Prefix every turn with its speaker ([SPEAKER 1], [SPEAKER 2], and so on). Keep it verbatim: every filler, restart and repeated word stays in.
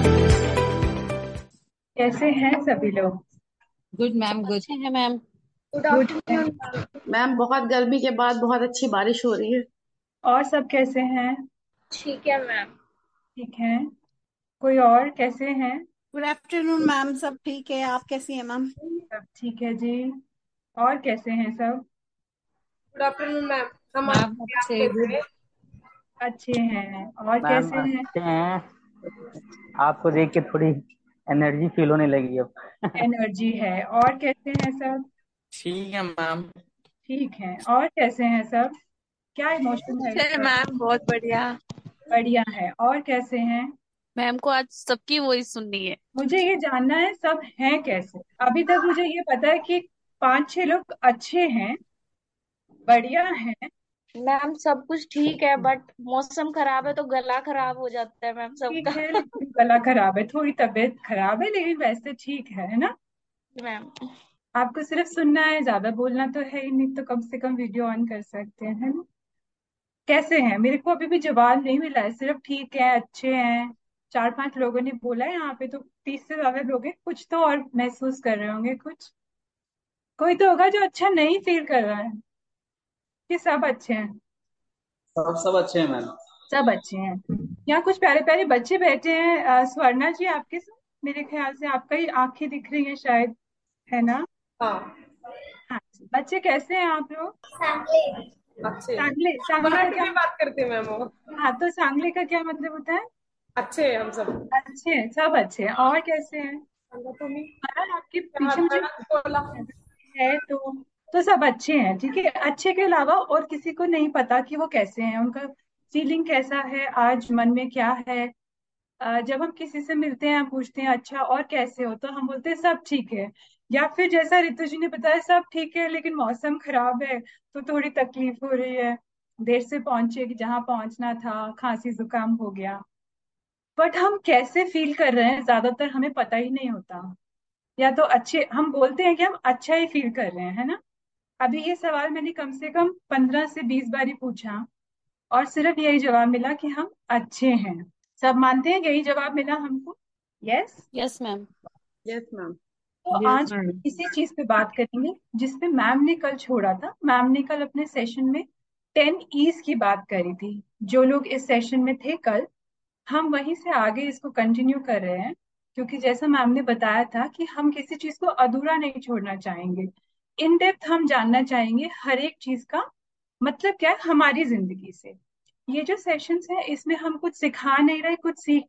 [SPEAKER 1] कैसे हैं सभी लोग?
[SPEAKER 2] गुड मैम
[SPEAKER 3] सब
[SPEAKER 2] गुड।
[SPEAKER 3] अच्छे हैं मैम। गुड
[SPEAKER 1] गुड है।
[SPEAKER 3] Afternoon ma'am.
[SPEAKER 4] मैम बहुत गर्मी के बाद बहुत अच्छी बारिश हो रही है।
[SPEAKER 1] और सब कैसे हैं?
[SPEAKER 3] ठीक है मैम।
[SPEAKER 1] ठीक है। कोई और कैसे हैं?
[SPEAKER 5] गुड आफ्टरनून मैम, सब ठीक है। आप कैसी हैं मैम?
[SPEAKER 1] सब ठीक है जी। और कैसे हैं सब?
[SPEAKER 3] Good afternoon ma'am. हम
[SPEAKER 2] मैम
[SPEAKER 3] अच्छे हैं, आप
[SPEAKER 2] अच्छे
[SPEAKER 3] कैसे
[SPEAKER 2] गुड।
[SPEAKER 3] हैं?
[SPEAKER 1] अच्छे हैं। और
[SPEAKER 6] मैम
[SPEAKER 1] कैसे हैं?
[SPEAKER 6] अच्छे हैं। आपको देख के थोड़ी एनर्जी फील होने लगी अब।
[SPEAKER 1] एनर्जी है। और कैसे हैं सब?
[SPEAKER 7] ठीक है मैम।
[SPEAKER 1] ठीक है। और कैसे हैं सब? क्या इमोशन है इस
[SPEAKER 8] है
[SPEAKER 1] वक्त?
[SPEAKER 8] मैम, बहुत बढ़िया।
[SPEAKER 1] बढ़िया है। और कैसे हैं?
[SPEAKER 8] मैम को आज सबकी वॉइस सुननी है।
[SPEAKER 1] मुझे ये जानना है सब हैं कैसे। अभी तक मुझे ये पता है कि पांच छह लोग अच्छे हैं, बढ़िया हैं।
[SPEAKER 3] मैम सब कुछ ठीक है, बट मौसम खराब है तो गला खराब हो जाता है मैम
[SPEAKER 1] ठीक
[SPEAKER 3] सबका।
[SPEAKER 1] है लेकिन गला खराब है, थोड़ी तबीयत खराब है, लेकिन वैसे ठीक है है ना?
[SPEAKER 3] मैम
[SPEAKER 1] आपको सिर्फ सुनना है, ज्यादा बोलना तो है ही नहीं, तो कम से कम वीडियो ऑन कर सकते हैं, है ना? कैसे हैं? मेरे को अभी भी जवाब नहीं मिला है, सिर्फ ठीक है, अच्छे हैं। चार पांच लोगों ने बोला है यहाँ पे, तो तीस से ज्यादा लोग हैं। कुछ तो और महसूस कर रहे होंगे कुछ। कोई तो होगा जो अच्छा नहीं फील कर रहा है कि सब अच्छे हैं?
[SPEAKER 7] सब सब अच्छे हैं मैम।
[SPEAKER 1] सब अच्छे हैं। यहाँ कुछ प्यारे प्यारे बच्चे बैठे हैं। अ, स्वर्णा जी आपके साथ, मेरे ख्याल से आपका ही आंखें दिख रही हैं शायद, है ना?
[SPEAKER 3] हाँ।
[SPEAKER 1] हाँ जी। बच्चे कैसे हैं आप लोग?
[SPEAKER 3] अच्छे हैं।
[SPEAKER 1] सांगले, सांगले का
[SPEAKER 3] मराठी
[SPEAKER 1] क्या?
[SPEAKER 3] में बात करते हैं मैम वो।
[SPEAKER 1] हाँ, तो सांगले का क्या मतलब होता है?
[SPEAKER 3] अच्छे हैं हम सब।
[SPEAKER 1] अच्छे हैं, सब अच्छे हैं। और कैसे हैं?
[SPEAKER 3] सांगा तुम्ही
[SPEAKER 1] हाँ, आपके
[SPEAKER 3] चहा
[SPEAKER 1] पीछे मुझे
[SPEAKER 3] झाडात बोला।
[SPEAKER 1] है तो तो सब अच्छे हैं। ठीक है, अच्छे के अलावा और किसी को नहीं पता कि वो कैसे हैं, उनका फीलिंग कैसा है, आज मन में क्या है। अ, जब हम किसी से मिलते हैं, पूछते हैं अच्छा और कैसे हो, तो हम बोलते हैं सब ठीक है। या फिर जैसा रितु जी ने बताया, सब ठीक है लेकिन मौसम खराब है तो थोड़ी तकलीफ हो रही है, देर से पहुंचे कि जहाँ पहुंचना था, खांसी जुकाम हो गया। बट हम कैसे फील कर रहे हैं ज्यादातर हमें पता ही नहीं होता। या तो अच्छे हम बोलते हैं कि हम अच्छा ही फील कर रहे हैं, है ना? अभी ये सवाल मैंने कम से कम पंद्रह से बीस बार ही पूछा, और सिर्फ यही जवाब मिला कि हम अच्छे हैं। सब मानते हैं यही जवाब मिला हमको? Yes.
[SPEAKER 3] Yes ma'am.
[SPEAKER 4] Yes ma'am.
[SPEAKER 1] तो
[SPEAKER 6] यस
[SPEAKER 1] आज
[SPEAKER 6] मैम।
[SPEAKER 1] इसी चीज पे बात करेंगे जिसपे मैम ने कल छोड़ा था। मैम ने कल अपने सेशन में टेन ईज की बात करी थी। जो लोग इस सेशन में थे कल, हम वहीं से आगे इसको कंटिन्यू कर रहे हैं, क्योंकि जैसा मैम ने बताया था कि हम किसी चीज को अधूरा नहीं छोड़ना चाहेंगे। इन डेप्थ हम जानना चाहेंगे हर एक चीज का मतलब क्या है हमारी जिंदगी से। ये जो सेशंस है, इसमें हम कुछ सिखा नहीं रहे, कुछ सीख